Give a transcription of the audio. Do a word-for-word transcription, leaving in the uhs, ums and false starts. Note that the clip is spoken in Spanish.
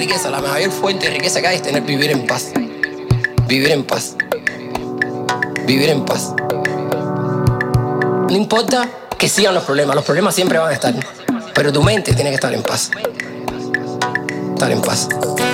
riqueza, la mayor fuente de riqueza que hay es tener vivir en paz. Vivir en paz. Vivir en paz. No importa que sigan los problemas, los problemas siempre van a estar, pero tu mente tiene que estar en paz. Estar en paz.